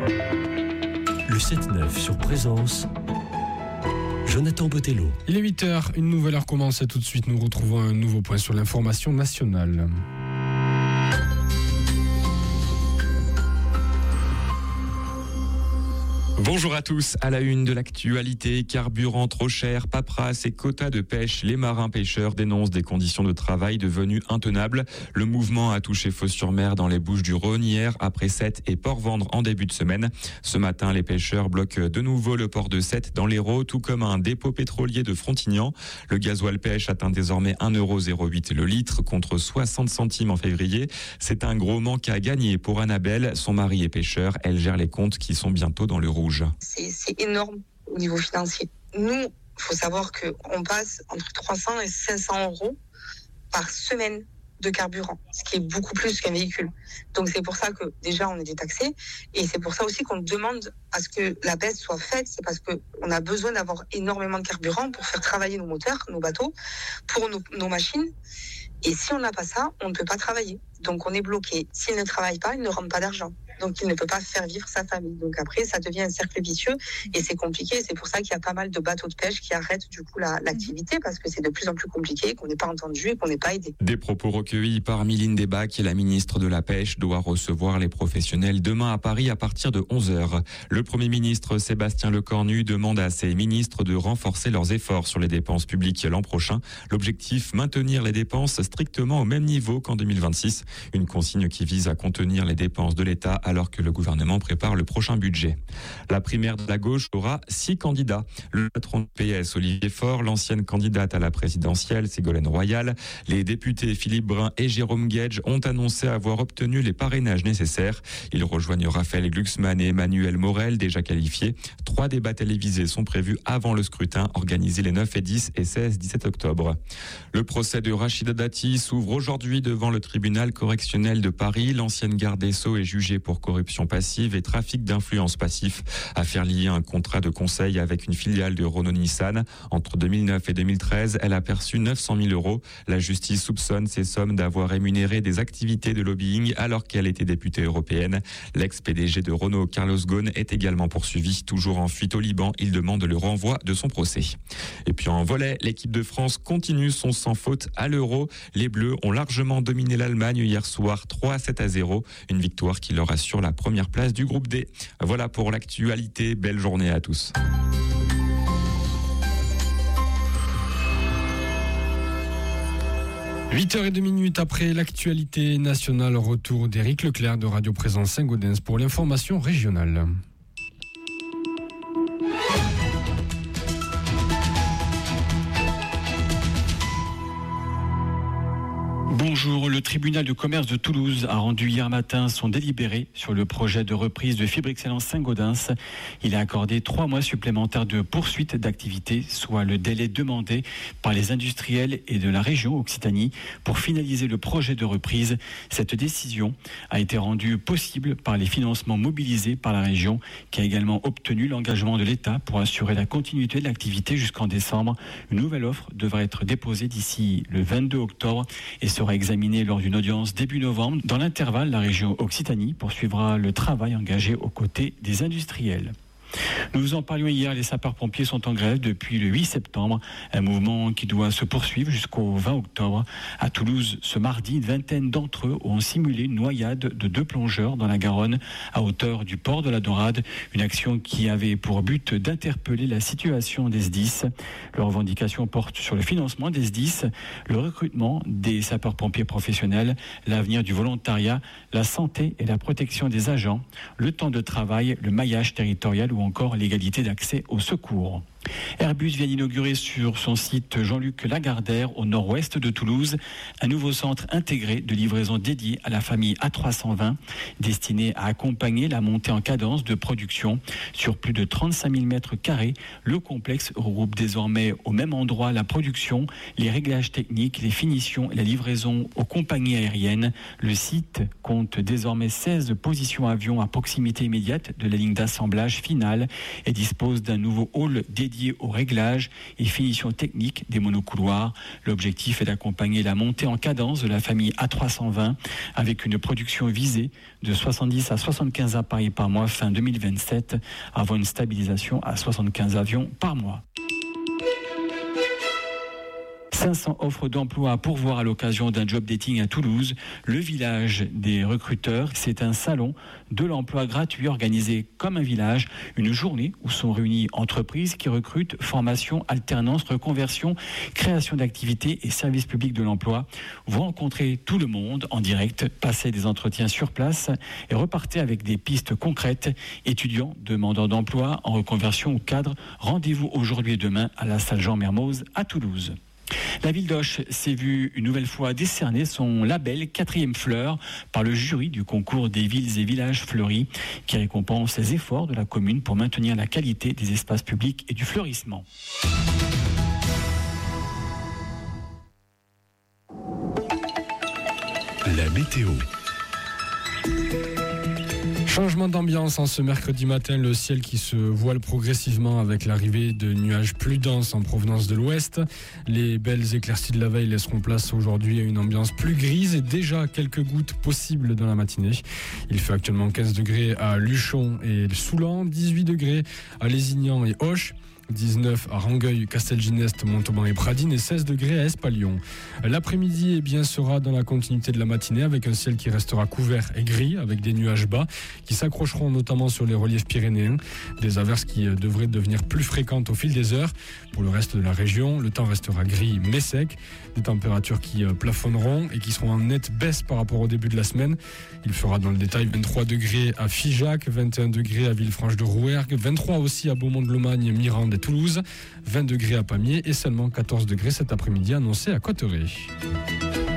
Le 7-9 sur Présence, Jonathan Botello. Il est 8h, une nouvelle heure commence et tout de suite nous retrouvons un nouveau point sur l'information nationale. Bonjour à tous, à la une de l'actualité, carburant trop cher, paperasse et quotas de pêche, les marins pêcheurs dénoncent des conditions de travail devenues intenables. Le mouvement a touché Fos-sur-Mer dans les Bouches-du-Rhône hier, après Sète et Port-Vendre en début de semaine. Ce matin, les pêcheurs bloquent de nouveau le port de Sète dans l'Hérault, tout comme un dépôt pétrolier de Frontignan. Le gasoil pêche atteint désormais 1,08 € le litre contre 60 centimes en février. C'est un gros manque à gagner pour Annabelle. Son mari est pêcheur, elle gère les comptes qui sont bientôt dans le rouge. C'est énorme au niveau financier. Nous, il faut savoir qu'on passe entre 300 et 500 € par semaine de carburant, ce qui est beaucoup plus qu'un véhicule. Donc c'est pour ça que déjà on est détaxé et c'est pour ça aussi qu'on demande à ce que la baisse soit faite. C'est parce qu'on a besoin d'avoir énormément de carburant pour faire travailler nos moteurs, nos bateaux, pour nos machines. Et si on n'a pas ça, on ne peut pas travailler. Donc on est bloqué. S'il ne travaille pas, il ne rentre pas d'argent. Donc il ne peut pas faire vivre sa famille. Donc après, ça devient un cercle vicieux et c'est compliqué. C'est pour ça qu'il y a pas mal de bateaux de pêche qui arrêtent du coup l'activité parce que c'est de plus en plus compliqué, qu'on n'est pas entendu et qu'on n'est pas aidé. Des propos recueillis par Mylène Debac, la ministre de la Pêche, doit recevoir les professionnels demain à Paris à partir de 11h. Le Premier ministre Sébastien Lecornu demande à ses ministres de renforcer leurs efforts sur les dépenses publiques l'an prochain. L'objectif, maintenir les dépenses strictement au même niveau qu'en 2026. Une consigne qui vise à contenir les dépenses de l'État alors que le gouvernement prépare le prochain budget. La primaire de la gauche aura 6 candidats. Le patron de PS, Olivier Faure, l'ancienne candidate à la présidentielle, Ségolène Royal, les députés Philippe Brun et Jérôme Guedj ont annoncé avoir obtenu les parrainages nécessaires. Ils rejoignent Raphaël Glucksmann et Emmanuel Morel, déjà qualifiés. 3 débats télévisés sont prévus avant le scrutin, organisé les 9 et 10 et 16-17 octobre. Le procès de Rachida Dati s'ouvre aujourd'hui devant le tribunal correctionnel de Paris. L'ancienne garde des Sceaux est jugée pour corruption passive et trafic d'influence passif. Affaire liée à un contrat de conseil avec une filiale de Renault-Nissan. Entre 2009 et 2013, elle a perçu 900 000 €. La justice soupçonne ces sommes d'avoir rémunéré des activités de lobbying alors qu'elle était députée européenne. L'ex-PDG de Renault, Carlos Ghosn, est également poursuivi. Toujours en fuite au Liban, il demande le renvoi de son procès. Et puis en volley, l'équipe de France continue son sans faute à l'Euro. Les Bleus ont largement dominé l'Allemagne hier soir 3-7-0. Une victoire qui leur assure la première place du groupe D. Voilà pour l'actualité. Belle journée à tous. « 8h02 après l'actualité nationale, retour d'Éric Leclerc de Radio Présence Saint-Gaudens pour l'information régionale. Bonjour, le tribunal de commerce de Toulouse a rendu hier matin son délibéré sur le projet de reprise de Fibre Excellence Saint-Gaudens. Il a accordé 3 mois supplémentaires de poursuite d'activité, soit le délai demandé par les industriels et de la région Occitanie pour finaliser le projet de reprise. Cette décision a été rendue possible par les financements mobilisés par la région, qui a également obtenu l'engagement de l'État pour assurer la continuité de l'activité jusqu'en décembre. Une nouvelle offre devrait être déposée d'ici le 22 octobre et sera examiné lors d'une audience début novembre. Dans l'intervalle, la région Occitanie poursuivra le travail engagé aux côtés des industriels. Nous vous en parlions hier, les sapeurs-pompiers sont en grève depuis le 8 septembre, un mouvement qui doit se poursuivre jusqu'au 20 octobre. À Toulouse, ce mardi, une vingtaine d'entre eux ont simulé une noyade de 2 plongeurs dans la Garonne à hauteur du port de la Dorade, une action qui avait pour but d'interpeller la situation des SDIS. Leurs revendications portent sur le financement des SDIS, le recrutement des sapeurs-pompiers professionnels, l'avenir du volontariat, la santé et la protection des agents, le temps de travail, le maillage territorial ou encore l'égalité d'accès au secours. Airbus vient d'inaugurer sur son site Jean-Luc Lagardère, au nord-ouest de Toulouse, un nouveau centre intégré de livraison dédié à la famille A320, destiné à accompagner la montée en cadence de production. Sur plus de 35 000 mètres carrés, le complexe regroupe désormais au même endroit la production, les réglages techniques, les finitions et la livraison aux compagnies aériennes. Le site compte désormais 16 positions avions à proximité immédiate de la ligne d'assemblage finale et dispose d'un nouveau hall dédié dédié au réglage et finition technique des monocouloirs. L'objectif est d'accompagner la montée en cadence de la famille A320 avec une production visée de 70 à 75 appareils par mois fin 2027 avant une stabilisation à 75 avions par mois. 500 offres d'emploi à pourvoir à l'occasion d'un job dating à Toulouse. Le village des recruteurs, c'est un salon de l'emploi gratuit organisé comme un village. Une journée où sont réunies entreprises qui recrutent, formation, alternance, reconversion, création d'activités et services publics de l'emploi. Vous rencontrez tout le monde en direct, passez des entretiens sur place et repartez avec des pistes concrètes. Étudiants, demandeurs d'emploi, en reconversion ou cadres, rendez-vous aujourd'hui et demain à la salle Jean Mermoz à Toulouse. La ville d'Auch s'est vue une nouvelle fois décerner son label 4e fleur par le jury du concours des villes et villages fleuris qui récompense les efforts de la commune pour maintenir la qualité des espaces publics et du fleurissement. La météo. Changement d'ambiance en ce mercredi matin, le ciel qui se voile progressivement avec l'arrivée de nuages plus denses en provenance de l'ouest. Les belles éclaircies de la veille laisseront place aujourd'hui à une ambiance plus grise et déjà quelques gouttes possibles dans la matinée. Il fait actuellement 15 degrés à Luchon et Soulan, 18 degrés à Lézignan et Auch, 19 à Rangueil, Castelginest, Montauban et Pradines et 16 degrés à Espalion. L'après-midi sera dans la continuité de la matinée avec un ciel qui restera couvert et gris avec des nuages bas qui s'accrocheront notamment sur les reliefs pyrénéens. Des averses qui devraient devenir plus fréquentes au fil des heures. Pour le reste de la région, le temps restera gris mais sec. Des températures qui plafonneront et qui seront en nette baisse par rapport au début de la semaine. Il fera dans le détail 23 degrés à Figeac, 21 degrés à Villefranche-de-Rouergue, 23 aussi à Beaumont-de-Lomagne, Mirande et Toulouse, 20 degrés à Pamiers et seulement 14 degrés cet après-midi annoncé à Cotteret.